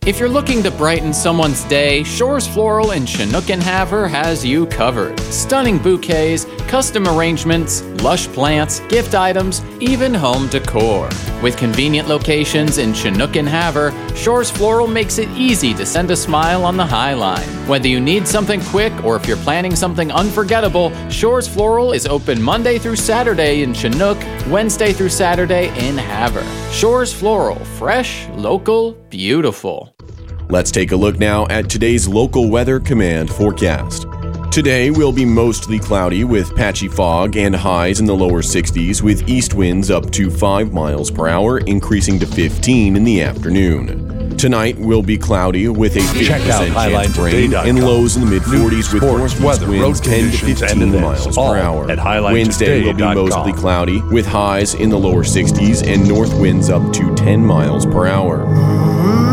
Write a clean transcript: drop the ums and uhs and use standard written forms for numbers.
If you're looking to brighten someone's day, Shores Floral in Chinook and Havre has you covered. Stunning bouquets, custom arrangements, lush plants, gift items, even home decor. With convenient locations in Chinook and Havre, Shores Floral makes it easy to send a smile on the High Line. Whether you need something quick or if you're planning something unforgettable, Shores Floral is open Monday through Saturday in Chinook, Wednesday through Saturday in Havre. Shores Floral, fresh, local, beautiful. Let's take a look now at today's local weather command forecast. Today will be mostly cloudy with patchy fog and highs in the lower 60s with east winds up to 5 miles per hour, increasing to 15 in the afternoon. Tonight will be cloudy with a 50% chance of rain and lows in the mid-40s with northeast winds 10 to 15 miles per hour. Wednesday will be mostly cloudy with highs in the lower 60s and north winds up to 10 miles per hour.